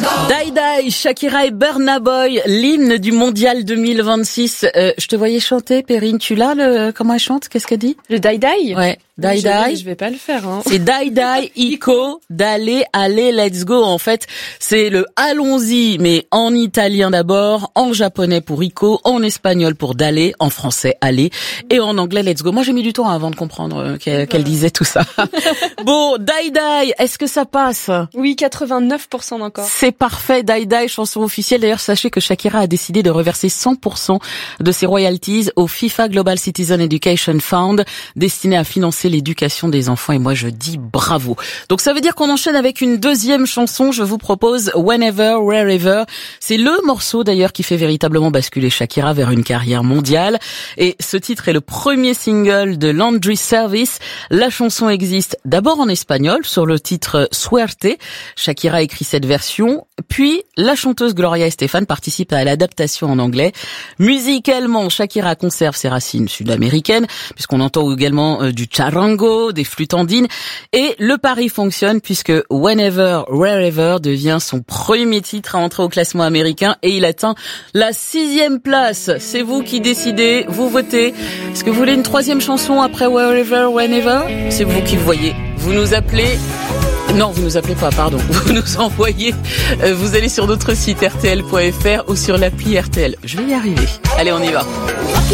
Die Die, Shakira et Burna Boy, l'hymne du mondial 2026. Je te voyais chanter, Perrine, tu l'as, comment elle chante? Qu'est-ce qu'elle dit? Le Die Die? Ouais. Die Die. Je vais pas le faire, hein. C'est Die Die, Ico, d'aller, allez, let's go. En fait, c'est le allons-y, mais en italien d'abord, en japonais pour Ico, en espagnol pour d'aller, en français aller, et en anglais let's go. Moi, j'ai mis du temps avant de comprendre qu'elle disait tout ça. Bon, Die Die, est-ce que ça passe? Oui, 89% d'encore. C'est parfait, Die Die, chanson officielle. D'ailleurs, sachez que Shakira a décidé de reverser 100% de ses royalties au FIFA Global Citizen Education Fund, destiné à financer l'éducation des enfants, et moi je dis bravo. Donc ça veut dire qu'on enchaîne avec une deuxième chanson. Je vous propose Whenever, Wherever. C'est le morceau d'ailleurs qui fait véritablement basculer Shakira vers une carrière mondiale, et ce titre est le premier single de Laundry Service. La chanson existe d'abord en espagnol sur le titre Suerte. Shakira écrit cette version, puis la chanteuse Gloria Estefan participe à l'adaptation en anglais. Musicalement, Shakira conserve ses racines sud-américaines, puisqu'on entend également du charango, des flûtes andines, et le pari fonctionne puisque Whenever, Wherever devient son premier titre à entrer au classement américain, et il atteint la 6e place. C'est vous qui décidez, vous votez. Est-ce que vous voulez une troisième chanson après Wherever, Whenever? C'est vous qui voyez. Vous nous appelez... Non, vous nous appelez pas, pardon. Vous nous envoyez, vous allez sur notre site rtl.fr ou sur l'appli RTL. Je vais y arriver. Allez, on y va.